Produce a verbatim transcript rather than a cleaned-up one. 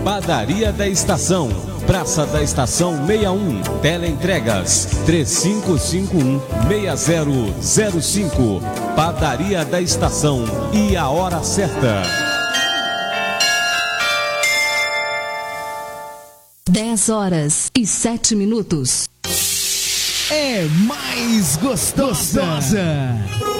Padaria da Estação, Praça da Estação sessenta e um, Teleentregas três cinco cinco um, seis zero zero cinco. Padaria da Estação e a hora certa. dez horas e sete minutos. É mais gostosa. gostosa.